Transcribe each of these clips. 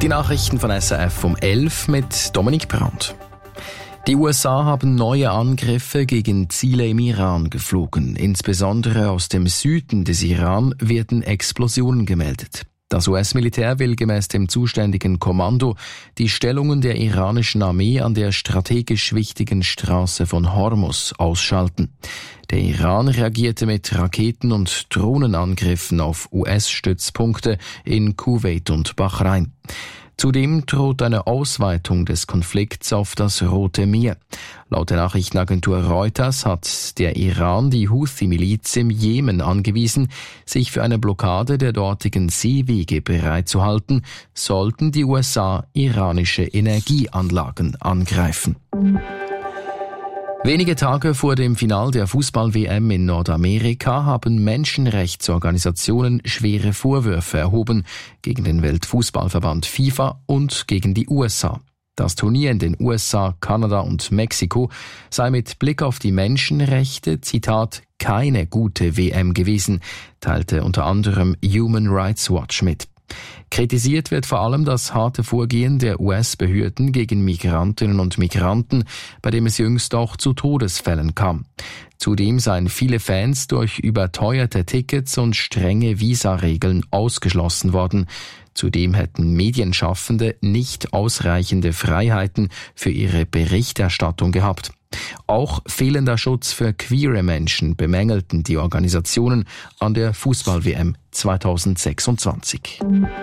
Die Nachrichten von SRF um 11 mit Dominik Brandt. Die USA haben neue Angriffe gegen Ziele im Iran geflogen. Insbesondere aus dem Süden des Iran werden Explosionen gemeldet. Das US-Militär will gemäß dem zuständigen Kommando die Stellungen der iranischen Armee an der strategisch wichtigen Straße von Hormuz ausschalten. Der Iran reagierte mit Raketen- und Drohnenangriffen auf US-Stützpunkte in Kuwait und Bahrain. Zudem droht eine Ausweitung des Konflikts auf das Rote Meer. Laut der Nachrichtenagentur Reuters hat der Iran die Houthi-Miliz im Jemen angewiesen, sich für eine Blockade der dortigen Seewege bereitzuhalten, sollten die USA iranische Energieanlagen angreifen. Wenige Tage vor dem Final der Fußball-WM in Nordamerika haben Menschenrechtsorganisationen schwere Vorwürfe erhoben gegen den Weltfußballverband FIFA und gegen die USA. Das Turnier in den USA, Kanada und Mexiko sei mit Blick auf die Menschenrechte, Zitat, keine gute WM gewesen, teilte unter anderem Human Rights Watch mit. Kritisiert wird vor allem das harte Vorgehen der US-Behörden gegen Migrantinnen und Migranten, bei dem es jüngst auch zu Todesfällen kam. Zudem seien viele Fans durch überteuerte Tickets und strenge Visaregeln ausgeschlossen worden. Zudem hätten Medienschaffende nicht ausreichende Freiheiten für ihre Berichterstattung gehabt. Auch fehlender Schutz für queere Menschen bemängelten die Organisationen an der Fußball-WM 2026.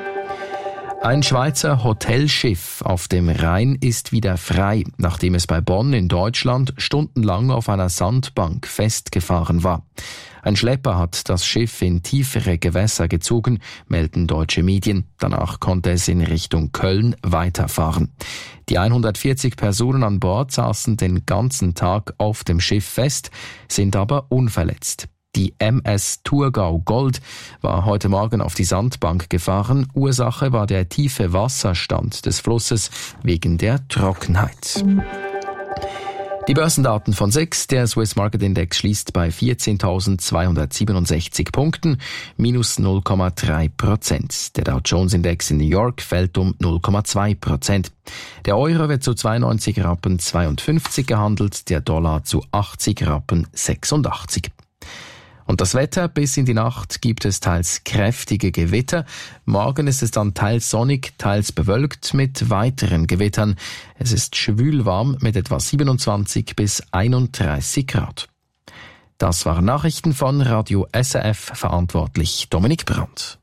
Ein Schweizer Hotelschiff auf dem Rhein ist wieder frei, nachdem es bei Bonn in Deutschland stundenlang auf einer Sandbank festgefahren war. Ein Schlepper hat das Schiff in tiefere Gewässer gezogen, melden deutsche Medien. Danach konnte es in Richtung Köln weiterfahren. Die 140 Personen an Bord saßen den ganzen Tag auf dem Schiff fest, sind aber unverletzt. Die MS Thurgau Gold war heute Morgen auf die Sandbank gefahren. Ursache war der tiefe Wasserstand des Flusses wegen der Trockenheit. Die Börsendaten von SIX. Der Swiss Market Index schließt bei 14.267 Punkten, minus 0,3%. Der Dow Jones Index in New York fällt um 0,2%. Der Euro wird zu 92,52 Rappen gehandelt, der Dollar zu 80,86 Rappen. Und das Wetter: bis in die Nacht gibt es teils kräftige Gewitter. Morgen ist es dann teils sonnig, teils bewölkt mit weiteren Gewittern. Es ist schwül warm mit etwa 27 bis 31 Grad. Das waren Nachrichten von Radio SRF, verantwortlich Dominik Brandt.